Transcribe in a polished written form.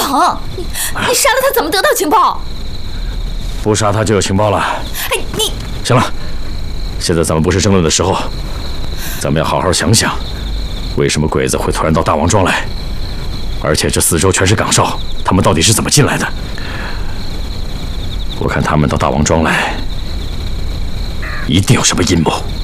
能！你杀了他怎么得到情报？ 不杀他就有情报了。 哎，你行了，现在咱们不是争论的时候，咱们要好好想想，为什么鬼子会突然到大王庄来？而且这四周全是岗哨，他们到底是怎么进来的？我看他们到大王庄来，一定有什么阴谋。